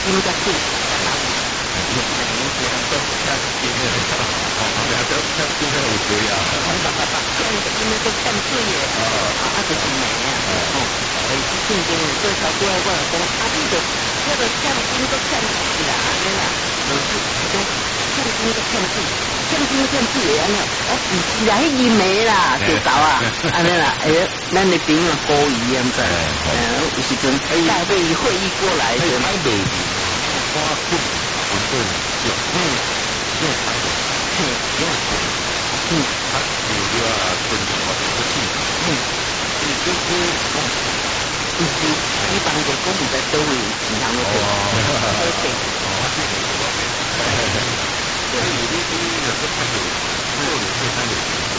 金甲水。 今天有水啊！ 今天都欠水的，就是霉啊，正经的做小弟我讲，你就我就欠金都欠水啦，安尼啦，欠金都欠水，欠金欠水的安尼，唔是啦，迄个霉啦，就搞啊，安尼啦，咱的朋友故意啊，唔知，有时阵带会议过来的。 还落雨，花棍，滚棍，他有了滚我不信， 就是一般就讲唔在周围平常的对， 所以你